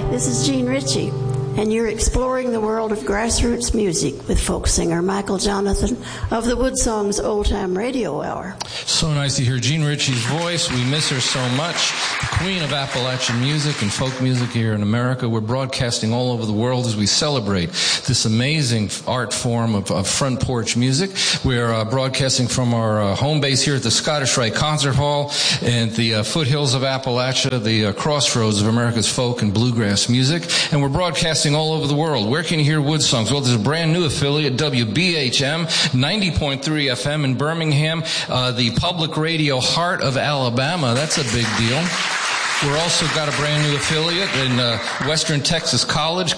This is Jean Ritchie, and you're exploring the world of grassroots music with folk singer Michael Jonathan of the Wood Songs Old Time Radio Hour. So nice to hear Jean Ritchie's voice. We miss her so much. The queen of Appalachian music and folk music here in America. We're broadcasting all over the world as we celebrate this amazing art form of front porch music. We're broadcasting from our home base here at the Scottish Rite Concert Hall and the foothills of Appalachia, the crossroads of America's folk and bluegrass music. And we're broadcasting all over the world. Where can you hear Wood Songs? Well, there's a brand new affiliate, WBHM, 90.3 FM in Birmingham, the public radio heart of Alabama. That's a big deal. We're also got a brand new affiliate in Western Texas College,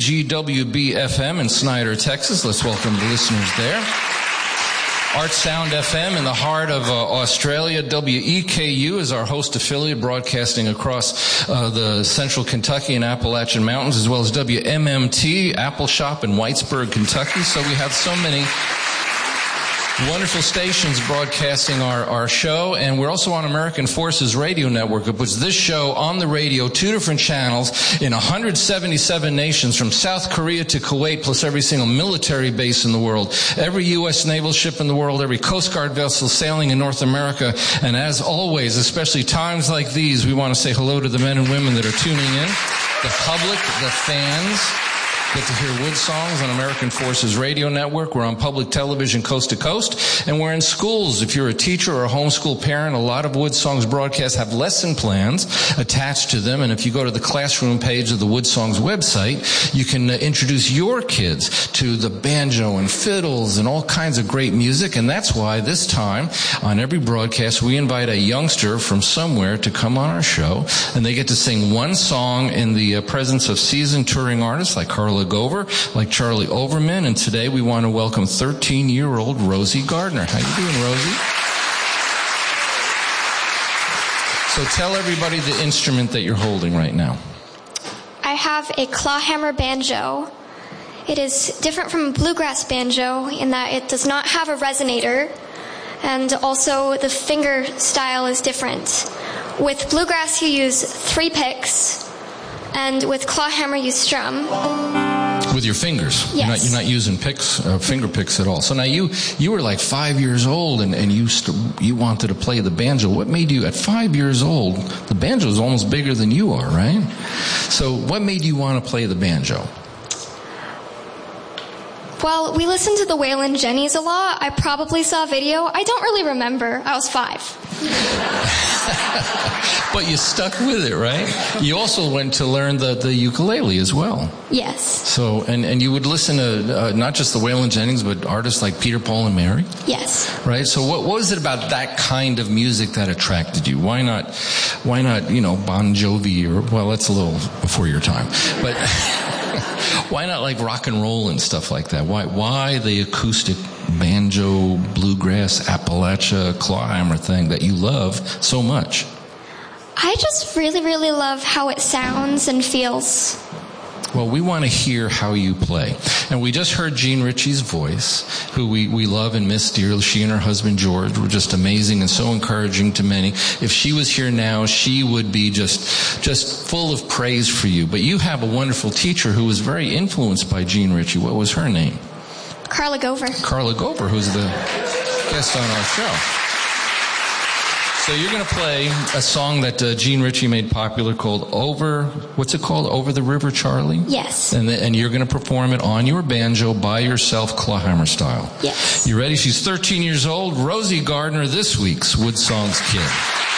KGWB-FM in Snyder, Texas. Let's welcome the listeners there. Art Sound FM in the heart of Australia. WEKU is our host affiliate, broadcasting across the central Kentucky and Appalachian Mountains, as well as WMMT, Appalshop in Whitesburg, Kentucky. So we have so many wonderful stations broadcasting our show, and we're also on American Forces Radio Network. It puts this show on the radio, 2 different channels in 177 nations, from South Korea to Kuwait, plus every single military base in the world, every U.S. naval ship in the world, every Coast Guard vessel sailing in North America. And as always, especially times like these, we want to say hello to the men and women that are tuning in, the public, the fans. Get to hear Wood Songs on American Forces Radio Network. We're on public television coast to coast, and we're in schools. If you're a teacher or a homeschool parent, a lot of Wood Songs broadcasts have lesson plans attached to them, and if you go to the classroom page of the Wood Songs website, you can introduce your kids to the banjo and fiddles and all kinds of great music, and that's why this time on every broadcast we invite a youngster from somewhere to come on our show, and they get to sing one song in the presence of seasoned touring artists like Carla Gover, like Charlie Overman, and today we want to welcome 13-year-old Rosie Gardner. How you doing, Rosie? So tell everybody the instrument that you're holding right now. I have a clawhammer banjo. It is different from a bluegrass banjo in that it does not have a resonator, and also the finger style is different. With bluegrass you use 3 picks, and with clawhammer you strum. With your fingers. Yes. You're not using picks, finger picks at all. So now you were like 5 years old and you wanted to play the banjo. What made you, at 5 years old, the banjo is almost bigger than you are, right? So what made you want to play the banjo? Well, we listened to the Waylon Jennings a lot. I probably saw a video. I don't really remember. I was 5. But you stuck with it, right? You also went to learn the ukulele as well. Yes. So, and you would listen to not just the Waylon Jennings, but artists like Peter, Paul, and Mary? Yes. Right? So what was it about that kind of music that attracted you? Why not, Bon Jovi or, well, that's a little before your time. But why not like rock and roll and stuff like that? Why the acoustic banjo, bluegrass, Appalachia, clawhammer thing that you love so much? I just really, really love how it sounds and feels. Well, we want to hear how you play. And we just heard Jean Ritchie's voice, who we love and miss dearly. She and her husband, George, were just amazing and so encouraging to many. If she was here now, she would be just full of praise for you. But you have a wonderful teacher who was very influenced by Jean Ritchie. What was her name? Carla Gover. Carla Gover, who's the guest on our show. So you're going to play a song that Jean Ritchie made popular called what's it called? Over the River, Charlie? Yes. And you're going to perform it on your banjo by yourself, clawhammer style. Yes. You ready? She's 13 years old. Rosie Gardner, this week's Wood Songs Kid.